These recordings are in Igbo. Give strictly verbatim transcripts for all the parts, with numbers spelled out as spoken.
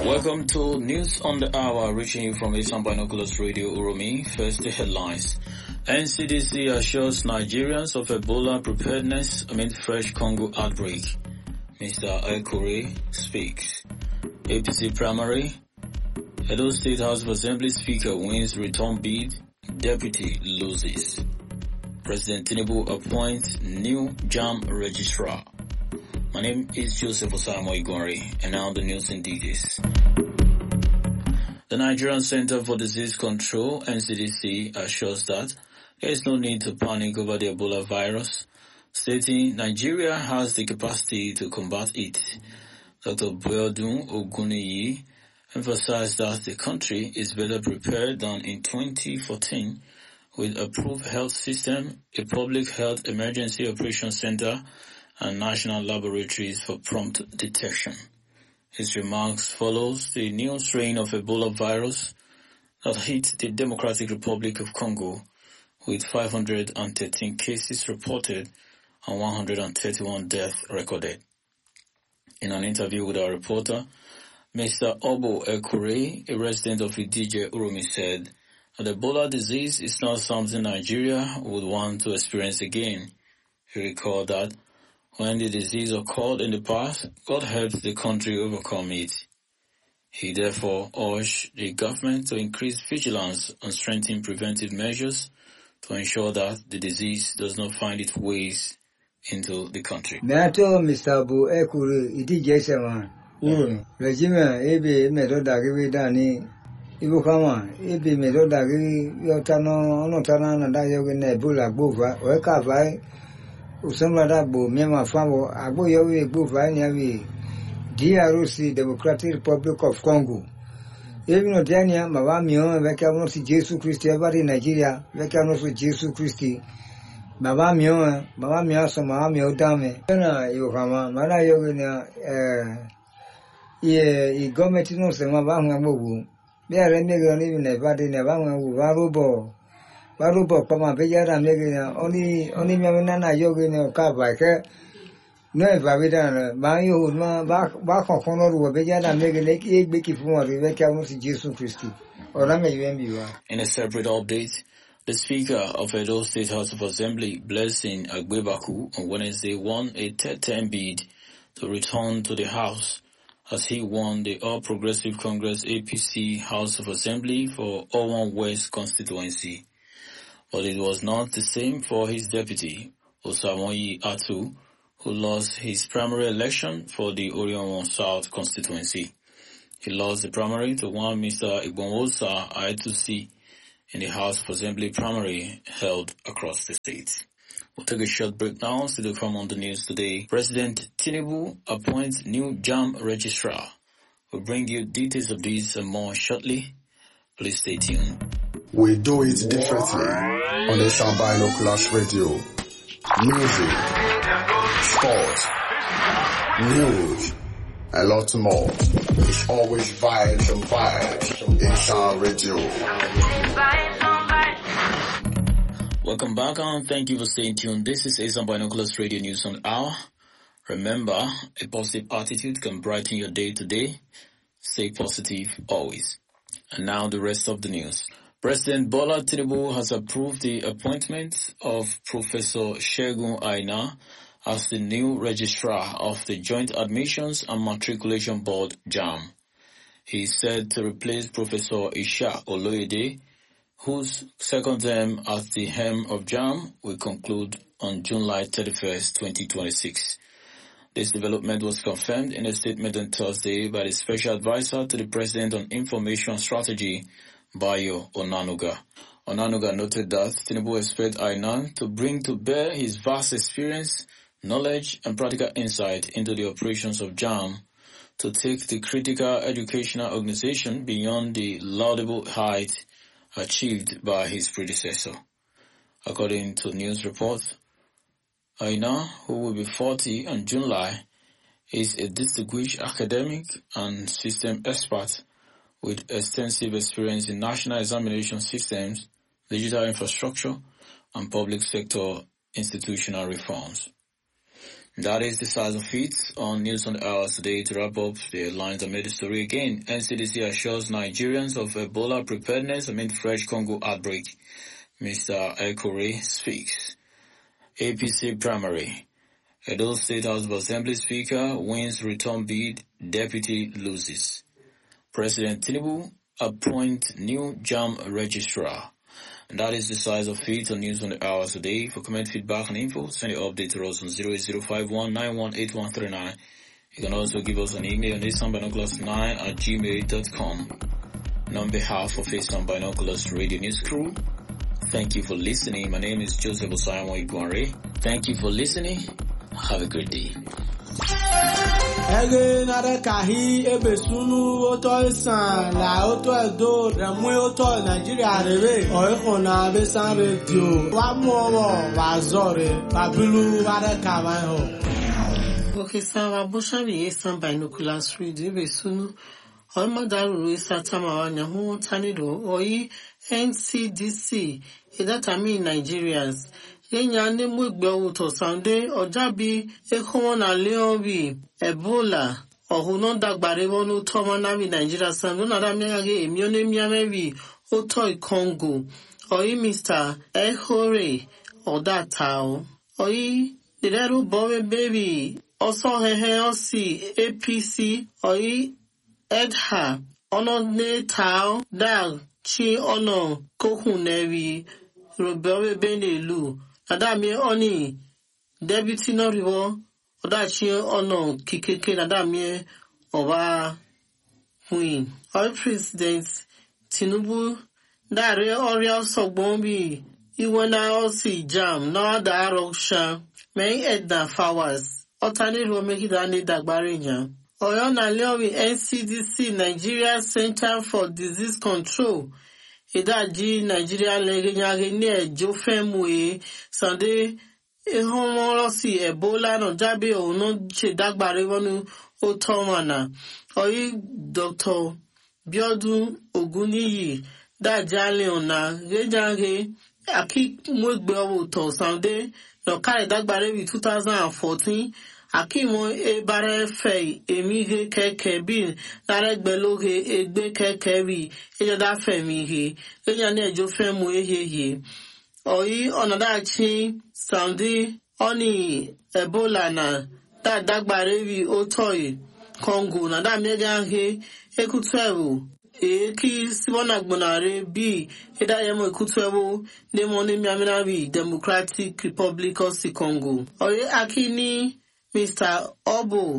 Welcome to News on the Hour, reaching you from Asian Binoculars Radio Uromi. First, the headlines. N C D C assures Nigerians of Ebola preparedness amid fresh Congo outbreak. Mister Ekure speaks. A P C primary. Edo State House of Assembly Speaker wins return bid. Deputy loses. President Tinubu appoints new JAMB registrar. My name is Joseph Osamo Igori, and now the news in details. The Nigerian Center for Disease Control, N C D C, assures that there is no need to panic over the Ebola virus, stating Nigeria has the capacity to combat it. Doctor Biodun Oguniyi emphasized that the country is better prepared than in twenty fourteen with a approved health system, a public health emergency operations center, and national laboratories for prompt detection. His remarks follows the new strain of Ebola virus that hit the Democratic Republic of Congo with five hundred thirteen cases reported and one hundred thirty-one deaths recorded. In an interview with our reporter, Mister Obo Ekure, a resident of Idije Uromi, said that Ebola disease is not something Nigeria would want to experience again. He recalled that when the disease occurred in the past, God helped the country overcome it. He therefore urged the government to increase vigilance and strengthen preventive measures to ensure that the disease does not find its ways into the country. Nato Mister Abu Ekuru Idije Sewan Uru Regime Ebe Medoda Givi Dani Ibu Kama Ebe Medoda Givi Yotano Onotana Nada Yogi Nebula Buva Weka Vai Usama Dabo Mema Famo Abu Yogi Buva Nyavi D R C Democratic Republic of Congo. Even no Dania Mavamio Vekano si Jesu Christi everybody in Nigeria Vekano si Jesu Christi Mavamio Mavamio so Mavamio Dame na Yokama Mana Yogi na eh ye government no se Mavanga Mobu Be are mega ni nevadi ne Vanga Varubo Varubo Pama Vejara Megina only only Mamana Yogi no Kavake no Vavida Mayo ma back on Honor Vejara Megane egg Biki Fumari Vekano Jesu Christi or Rame Yembiwa. In a separate update, the Speaker of Edo State House of Assembly, Blessing Agbebaku, on Wednesday won a third-term bid to return to the House as he won the All Progressive Congress A P C House of Assembly for Owan West constituency. But it was not the same for his deputy, Osamoyi Atu, who lost his primary election for the Orion South constituency. He lost the primary to one Mister Igbonwosa Aitusi in the House of Assembly primary held across the state. We'll take a short break now. Still to come on the news today. President Tinubu appoints new JAMB registrar. We'll bring you details of this and more shortly. Please stay tuned. We do it differently on the Asian Binoculars Radio. Music, sports, news, a lot more. It's always vibes and vibes in Asian Radio. Welcome back and thank you for staying tuned. This is Asian Binoculars Radio News on the Hour. Remember, a positive attitude can brighten your day today. Stay positive always. And now the rest of the news. President Bola Tinubu has approved the appointment of Professor Segun Aina as the new registrar of the Joint Admissions and Matriculation Board, JAMB. He is said to replace Professor Isha Oloyede, whose second term at the helm of JAMB will conclude on July thirty-first, twenty twenty-six. This development was confirmed in a statement on Thursday by the Special Advisor to the President on Information Strategy, Bayo Onanuga. Onanuga noted that Tinubu expects Aina to bring to bear his vast experience, knowledge, and practical insight into the operations of JAMB to take the critical educational organization beyond the laudable height achieved by his predecessor. According to news reports, Aina, who will be forty in July, is a distinguished academic and system expert with extensive experience in national examination systems, digital infrastructure, and public sector institutional reforms. That is the size of it on News on the Hour today. To wrap up the headlines amid the story again. N C D C assures Nigerians of Ebola preparedness amid fresh Congo outbreak. Mister Ekore speaks. A P C primary. Edo State House of Assembly Speaker wins return bid, deputy loses. President Tinubu appoint new JAMB registrar. And that is the size of it on News on the Hour today. For comment, feedback, and info, send your update to us on zero eight zero five one nine one eight one three nine. You can also give us an email on asan binoculars nine at gmail dot com. And on behalf of Asan Binoculars Radio News Crew, thank you for listening. My name is Joseph Osayamo Iguare. Thank you for listening. Have a great day. Ege nare kahi ebe sunu oto isan la oto edo remu oto Nigeria rebe oiko na besan radio wa mu owo wa zore babilu ware kama ho. Okay, so wa bushabi Asan Binoculars Radio ebe sunu o madaru isa tamawa na hu tanido oyi N C D C idata mi Nigerians Yenya ne mwegbe uto Sunday ojabi ekomo na leon bi Ebola ohuno dagbare wonu toma na bi Nigeria sandu na da miage emione miame bi oto Congo oyi Mister Ekore odatao oyi direru bowe baby oso hehe osi A P C oyi Edha ono ne tao dag chi ono kohunevi robewe benelu Nadami oni deputy noriwo odachi ono kikeke nadami oba queen. All President Tinubu dare oria sogbombi iwena osi jam na da roksha may edna fawaz otani ro meki dani dagbarinya. Oyo na leowi N C D C Nigeria Center for Disease Control Idaji Nigeria legenyage ni ejo femwe Sunday ehomorosi Ebola no jabe ono che dagbare wonu otomana oyi Doctor Biodun Oguniyi dajale ona gejage aki mwegbe owo to Sunday no kare dagbare bi two thousand fourteen Akimo e bare fe emige keke bin naregbeloge egbe keke bi ejada femihe enya na ejo femu ehehe oyi onada chi Sunday oni Ebola na da dagbare bi otoyi Congo na da mega he ekutwewo e ki sibona gbonare bi eda yemo ekutwewo ne mo ne miamina bi Democratic Republic of Congo oyi akini Mister Obo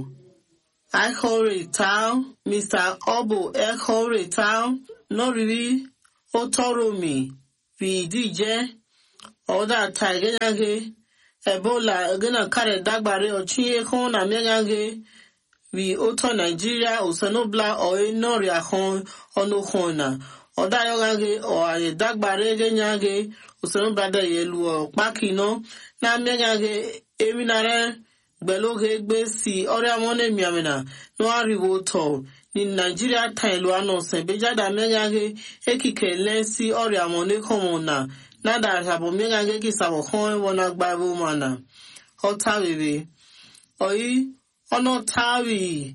Ekore Town, Mister Obo Ekore Town, no really Otoromi, V D J, or that Tigenge, Ebola, gonna carry dagbare or Chie Kona Megage, we Oto Nigeria, or Sanobla, or Noria Hon, or no Hona, or Diogage, or a dagbare Genyage, or Sanobla Yelu, or Bakino, na Megage, Eminare. Beloge gbesi ore mone miamena no ariwo to ni Nigeria time lo anonse bejada megage ekike lensi ore amone komona na da habo megage kisabo kon wona gbabo mana hotawewe oyi ono tawi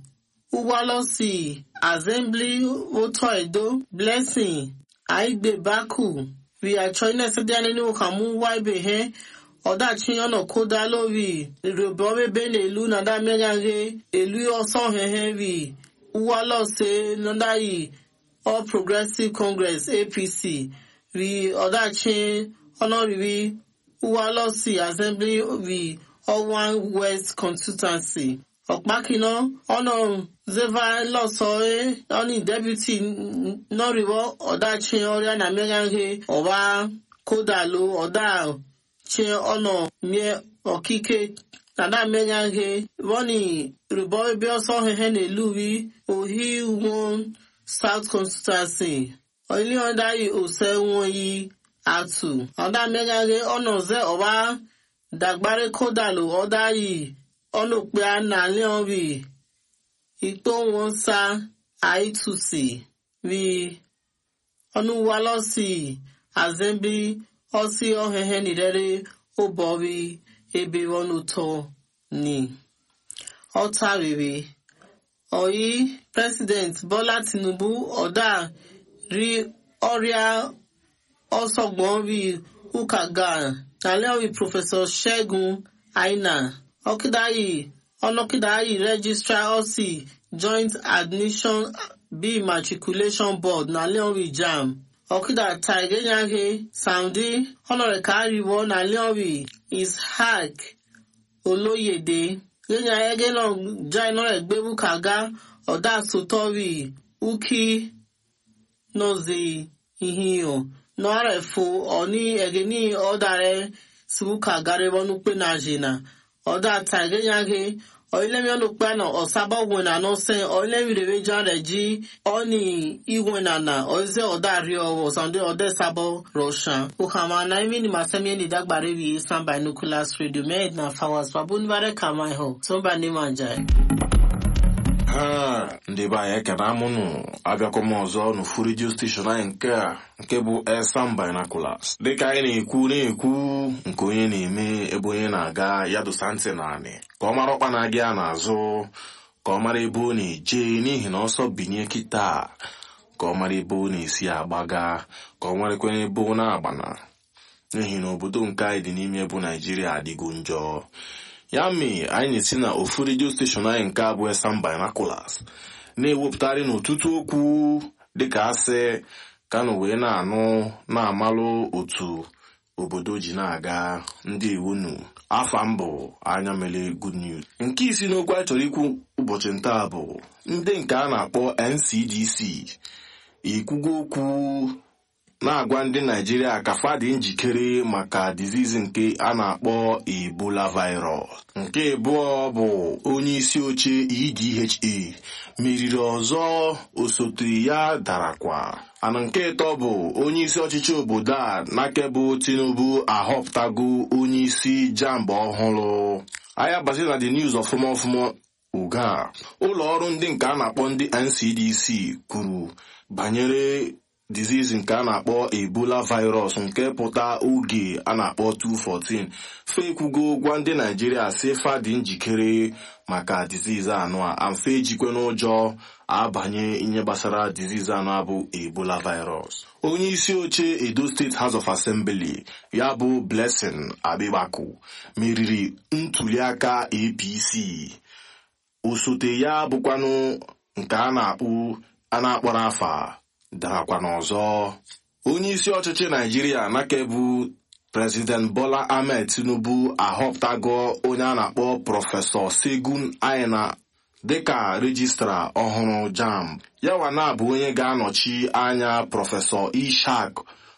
uwalosi assembly woto edo blessing aigbe baku we are trying to say that any kamu waibe he Oda chinyono koda lovi robowe bene elu na da megage elu oso hehevi uwalo se nanda yi All Progressive Congress A P C we oda chin honorivi uwalo si assembly vi All One West constituency Okmakino ono zeva losoe oni deputy noriwo oda chin oria na megage oba koda lo oda Che ono mie okike nada menyange woni rubo bi oso hehe ne luwi ohi won South constituency only under yi ose won yi atu oda menyange ono ze oba dagbare kodalo oda yi ono pe ana leon bi ito won sa aitusi vi onu walosi azembi Osi ohehe nirere obowi ebe wonu to ni ọta rere oyi President Bola Tinubu ọ̀dà rí ọrịa ọsọgbọn rí ukaga nálẹ́ orí Professor Ṣẹ́gun Aina ọkídáyì ọlọ́kídáyì Registrar ọ̀sì Joint Admission B Matriculation Board nálẹ́ orí JAMB ọkídà Taigenyage Saudi ọlọ́rẹ̀káríwọ́ nálẹ́ orí Ishaq Olóyèdè lẹ́yìn ayẹyẹ náà já iná rẹ̀ gbé bukaga ọ̀dà sotọ́rì uki nọ́ọ̀zì ìhìyàn náà rẹ̀ fò ọ̀ní ẹ̀gẹ́ ní ọ̀dà rẹ̀ sí bukaga rẹ̀ wọnú pé náà jìnà ọ̀dà Taigenyage ọ̀ilẹ́mi ọlọ́pàá ọ̀sábọ̀wọ̀n náà sẹ́yìn ọ̀ilẹ́mi rẹ̀ já rẹ̀ jí ọ̀ní ìwọ̀n náà ọ̀ẹ́sẹ̀ ọ̀dà rí ọwọ́ sàndé ọ̀dẹ́ sábọ̀ rọ̀ṣàn òkàmà náà ìmí ni màsẹ́mi ẹni dàgbàrí wí Eastern Binoculars Radio mẹ́ẹ̀d náà fáwọn àṣùpàbó níbàrẹ̀ kàmá ẹ̀họ̀ tó ń bá ní màá jà ẹ̀. ndị be anyị ekene amụnụ abịakwa m ọzọ n'ofu redio steshọn anyị nke a nke bụ Eastern Binoculars dịka anyị na-ekwu na-ekwu nke onye na-eme ebe onye na-aga ya dosa ntị naanị ka ọ mara ọkpa na-aga ya n'azụ ka ọ mara ebe ọ na-eje n'ihi na ọsọ binye kịta ka ọ mara ebe ọ na-esi agbaga ka ọ marakwana ebe ọ na-agbana n'ihi na obodo nke anyị dị n'ime bụ Naijiria adịgo njọ ya mee anyị na-esi na ofu redio steshọn anyị nke abụọ Eastern Binoculars na-ewepụtarị n'ọtụtụ okwu dịka asị ka nụ wee na-anụ na-amalụ otu obodo ji na-aga ndị iwunu afa mbụ anya mele good news. Nke isi n'okwu anyị chọrọ ikwu ụbọchị ntaa bụ ndị nke a na-akpọ N C D C ikwugo okwu na-agwa ndị Naijiria ka fa dị njikere maka disease nke a na-akpọ Ebola virus. Nke abụọ bụ onye isi oche E D H A meriri ọzọ osote ya darakwa. Ana nke ịtọ bụ onye isi ọchịchị obodo a n'akebụ Tinubu ahọpụtago onye isi JAMB ọhụrụ. Anyị abaziri na the news ọfụma ọfụma uga ụlọ ọrụ ndị nke a na-akpọ ndị N C D C kwuru banyere disease nke a na-akpọ Ebola virus nke pụta oge a na-akpọ two fourteen fekwugo gwa ndị Naijiria si fa dị njikere maka disease anụ a amfe ejikwe n'ụjọ abanye ihe gbasara disease anụ a bụ Ebola virus. Onye isi oche Edo State House of Assembly ya bụ Blessing Abibaku meriri ntuliaka A P C. Osote ya bụkwanụ nke a na-akpụ a na-akpọrọ afa darakwa n'ọzọ. Onye isi ọchịchị Naijiria n'akebụ President Bola Ahmed Tinubu ahọpụtago onye a na-akpọ Prọfesọ Ṣẹ́gun Aina dịka rejistra ọhụrụ JAMB. Yawa na-abụ onye ga-anọchi anya Prọfesọ Ishaq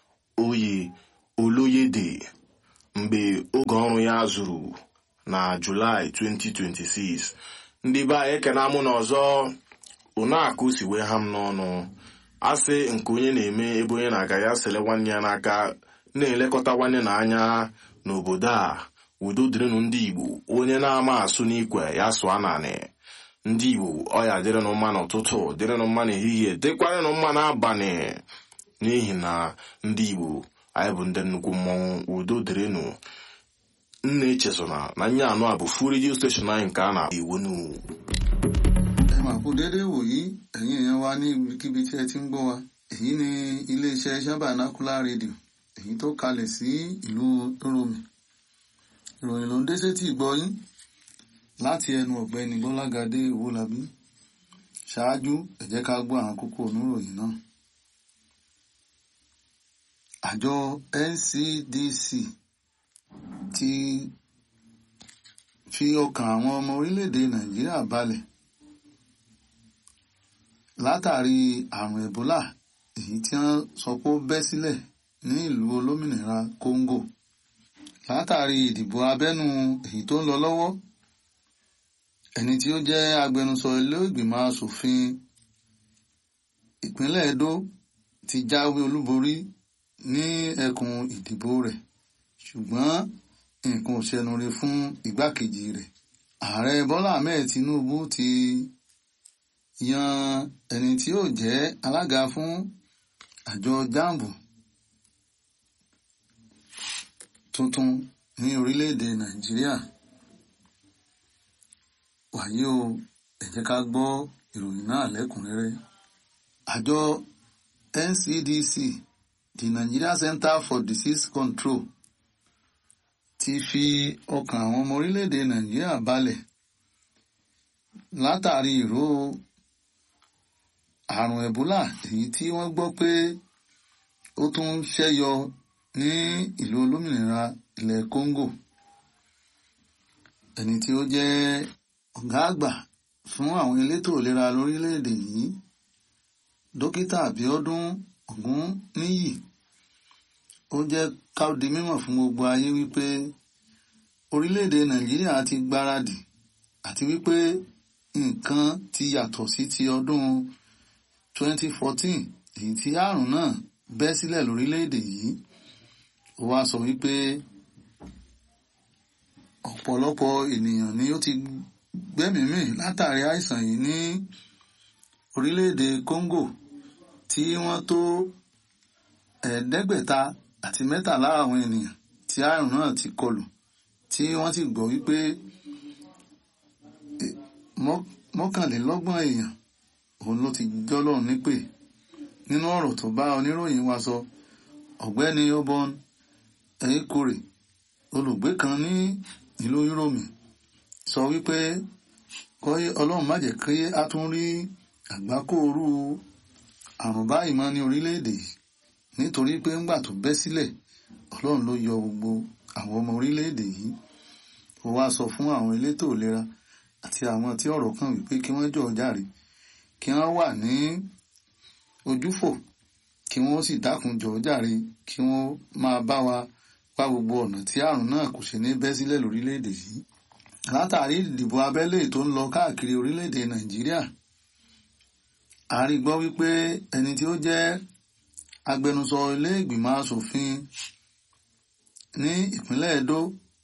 Oye Oloyede mgbe oge ọrụ ya zuru na Julaị twenty twenty-six. Ndị be anyị ekene amụ n'ọzọ ụnọakụ si wee ha m n'ọnụ asị nke onye na-eme ebe onye na-aga ya sele nwanne ya n'aka na-elekọta nwanne na anya n'obodo a udo dịrịnụ ndị Igbo onye na-ama asụ n'ikwe ya sụọ naanị. Ndị Igbo ọya dịrịnụ mma n'ụtụtụ dịrịnụ mma n'ehihie dịkwarịnụ mma n'abalị n'ihi na ndị Igbo anyị bụ ndị nnukwu mmọnwụ udo dịrịnụ. Nna echezona na nye anụ a bụ fu redio steshọn anyị nke a na-ewonu. Kú dédé wòyí ẹ̀yin èèyàn wa ní ibikíbi tí ẹ ti ń gbọ́ wa. Èyí ni iléeṣẹ́ Eastern Binocular Radio èyí tó kalẹ̀ sí ìlú Oromi. Ìròyìn ló ń dé sétí ìgbọ́ yín láti ẹnu ọ̀gbẹ́ni Gbọ́lágadé Owólabí. Ṣáájú ẹ jẹ́ ká gbọ́ àwọn kókó oníròyìn náà. Àjọ N C D C ti fi ọkàn àwọn ọmọ orílẹ̀-èdè Nàìjíríà balẹ̀ látàrí àrùn Ebola èyí tí wọ́n sọ pé ó bẹ́ sílẹ̀ ní ìlú olómìnira Congo látàrí ìdìbò abẹ́nú èyí tó ń lọ lọ́wọ́. Ẹni tí ó jẹ́ agbẹnusọ ilé ìgbìmọ̀ asòfin ìpínlẹ̀ Edo ti jáwé olúborí ní ẹkùn ìdìbò rẹ̀ ṣùgbọ́n nǹkan ò ṣẹnure fún igbákejì rẹ̀. Ààrẹ Bọ́lá Ahmed Tinubu ti yan ẹni tí yóò jẹ́ alága fún àjọ JAMB tuntun ní orílẹ̀-èdè Nàìjíríà. wàyí o ẹ jẹ́ ká gbọ́ ìròyìn náà lẹ́kùnrẹ́rẹ́. Àjọ N C D C, the Nigeria Center for Disease Control, ti fi ọkàn àwọn ọmọ orílẹ̀-èdè Nàìjíríà balẹ̀ látàrí ìró àrùn Ebola èyí tí wọ́n gbọ́ pé ó tún ń ṣẹ́yọ ní ìlú olómìnira ilẹ̀ Congo. Ẹni tí ó jẹ́ ọ̀gá àgbà fún àwọn elétò ìlera lórílẹ̀-èdè yìí, Dókítà Abíọ́dún Ògúnníyì, ó jẹ́ ká di mímọ̀ fún gbogbo ayé wípé orílẹ̀-èdè Nàìjíríà ti gbáradì àti wípé nǹkan ti yàtọ̀ sí ti ọdún twenty fourteen èyí tí àrùn náà bẹ́ sílẹ̀ lórílẹ̀-èdè yìí. Ó wá sọ wípé ọ̀pọ̀lọpọ̀ ènìyàn ni ó ti gbẹ́mìí látàrí àìsàn yìí ní orílẹ̀-èdè Congo tí wọ́n tó ẹ̀ẹ́dẹ́gbẹ̀ta àti mẹ́tàlá àwọn ènìyàn tí àrùn náà ti kọlù, tí wọ́n sì gbọ́ wípé mọ́kànlélọ́gbọ̀n èèyàn òun ló ti jọ́lọ́run nípè. Nínú ọ̀rọ̀ tó bá oníròyìn wa sọ, ọ̀gbẹ́ni Obon Eikore, olùgbé kan ní ìlú Yúróòmù, sọ wípé Ọlọ́run má jẹ́ kí a tún rí àgbákòrú àrùn báyìí mọ́ ní orílẹ̀-èdè yìí, nítorí pé ńgbà tó bẹ́ sílẹ̀ Ọlọ́run ló yọ gbogbo àwọn ọmọ orílẹ̀-èdè yìí. Ó wá sọ fún àwọn elétò ìlera àti àwọn tí ọ̀rọ̀ kàn wípé kí wọ́n jọ̀ọ́ jàre, kí wọ́n wà ní ojúfò, kí wọ́n sì dákun jọ̀ọ́ jàre, kí wọ́n máa bá wa wá gbogbo ọ̀nà tí àrùn náà kò ṣe ní bẹ́ sílẹ̀ lórílẹ̀-èdè yìí. Látàrí ìdìbò abẹ́lé tó ń lọ káàkiri orílẹ̀-èdè Nàìjíríà, a rí gbọ́ wípé ẹni tí ó jẹ́ agbẹnusọ ilé ìgbìmọ̀ asòfin ní ìpínlẹ̀ Edo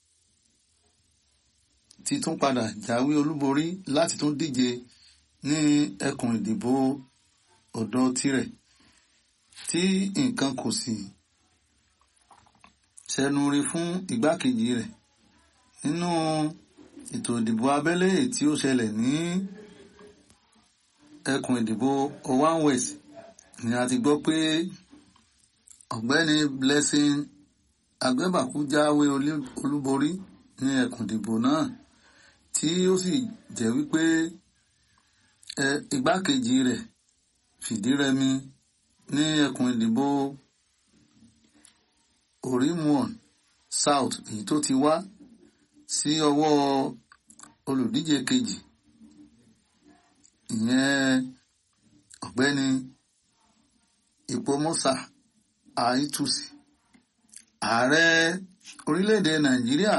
ti tún padà jáwé olúborí láti tún díje ní ẹkùn ìdìbò ọ̀dọ̀ tirẹ̀, tí nǹkan kò sì ṣẹnu rí fún igbákejì rẹ̀. Nínú ètò ìdìbò abẹ́lé tí ó ṣẹlẹ̀ ní ẹkùn ìdìbò Owan West ni a ti gbọ́ pé ọ̀gbẹ́ni Blessing Agbẹ́bàkú jáwé olúborí ní ẹkùn ìdìbò náà, tí ó sì jẹ́ wípé igbákejì rẹ̀ fìdírẹmi ní ẹkùn ìdìbò Orimuon South èyí tó ti wá sí ọwọ́ olùdíje kejì, ìyẹn ọ̀gbẹ́ni Ipomosa Aitusi. Ààrẹ orílẹ̀-èdè Nàìjíríà